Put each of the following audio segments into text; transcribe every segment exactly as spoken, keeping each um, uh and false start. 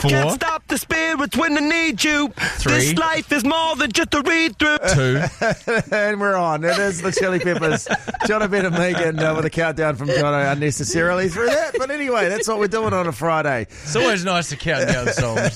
Four. Can't stop the spirits when they need you. Three. This life is more than just a read-through. Two. And we're on. It is the Chili Peppers. Jono, Ben and Megan uh, with a countdown from Jono unnecessarily through that. But anyway, that's what we're doing on a Friday. It's always nice to count down songs.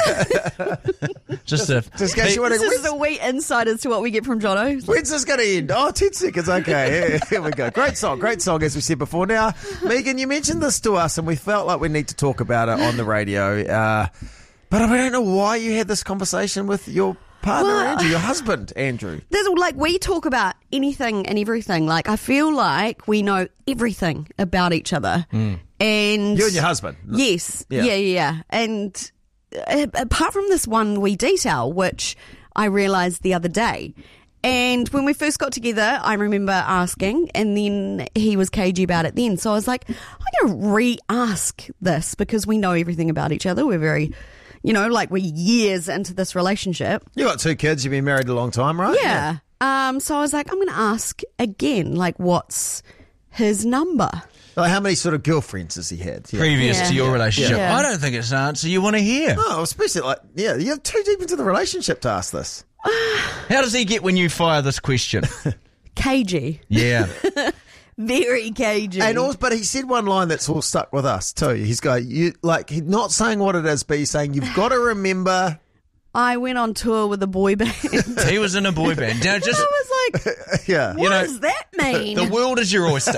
Just a... Just in case you want This to... is a wee insight as to what we get from Jono. When's this going to end? Oh, ten seconds. Okay, here, here we go. Great song, great song, as we said before. Now, Megan, you mentioned this to us, and we felt like we need to talk about it on the radio. Uh, but I don't know why you had this conversation with your partner, Well, Andrew, your husband, Andrew. There's like we talk about anything and everything. Like I feel like we know everything about each other. And You and your husband. Yes. Yeah. Yeah, yeah, yeah. And uh, apart from this one wee detail, which I realised the other day. And when we first got together, I remember asking, and then he was cagey about it then. So I was like, I'm going to re-ask this because we know everything about each other. We're very, you know, like we're years into this relationship. You got two kids. You've been married a long time, right? Yeah. Um. So I was like, I'm going to ask again, like, what's his number? Like, how many sort of girlfriends has he had? Yeah. Previous Yeah. to your relationship. Yeah. I don't think it's an answer you want to hear. Oh, especially like, yeah, you're too deep into the relationship to ask this. How does he get when you fire this question? Cagey. Yeah. Very cagey. And also, but he said one line that's all stuck with us too. He's going, you like, he's not saying what it is, but he's saying you've got to remember. I went on tour with a boy band. He was in a boy band. Now, just I was like, Yeah, what know, does that mean? the world is your oyster.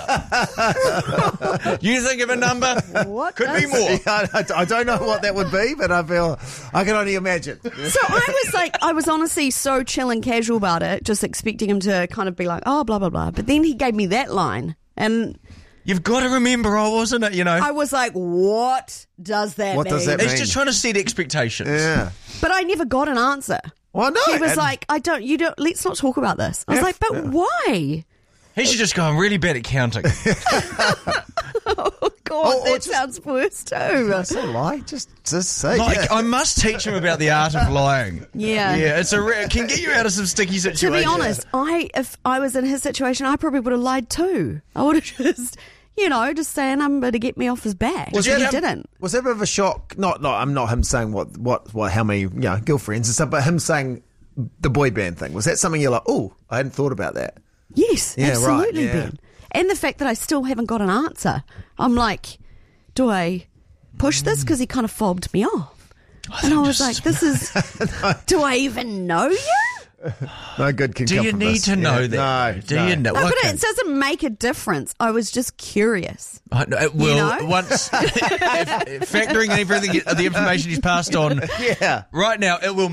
You think of a number? What Could be does- more. Yeah, I, I don't know what that would be, but I feel I can only imagine. So I was like, I was honestly so chill and casual about it, just expecting him to kind of be like, oh, blah, blah, blah. But then he gave me that line. And You've got to remember, I wasn't it, you know. I was like, what does that What mean? does that He's mean? just trying to set expectations. Yeah. But I never got an answer. Well, no. He was and- like, I don't, you don't, let's not talk about this. I was Yeah, like, but yeah. why? He should just go, I'm really bad at counting. Oh, God, Oh, or that just- sounds worse too. Say a lie. Just, just say. Like, yeah. I must teach him about the art of lying. Yeah. Yeah, it's a re- it can get you out of some sticky To situations. be honest, I if I was in his situation, I probably would have lied too. I would have just, you know, just say a number to get me off his back. Was but that, he um, didn't. Was that a bit of a shock? Not, not. I'm not him saying what, what, what, how many, you know, girlfriends and stuff, but him saying the boy band thing. Was that something you're like, oh, I hadn't thought about that? Yes, Yeah, right, absolutely, yeah. Ben. And the fact that I still haven't got an answer. I'm like, do I push this? Because he kind of fobbed me off. and I was like, this is, do I even know you? No good can Do come you from need this. to know Yeah, that? No, Do no. you know? No, but Okay. it doesn't make a difference. I was just curious. I know, it will, know? once, if, factoring in everything, the information he's passed on Yeah. right now, it will